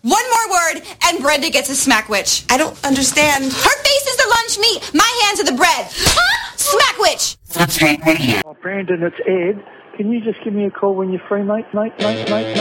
One more word, and Brenda gets a smackwitch. I don't understand. Her face is the lunch meat. My hands are the bread. Smackwitch. Brandon, it's Ed. Can you just give me a call when you're free, mate?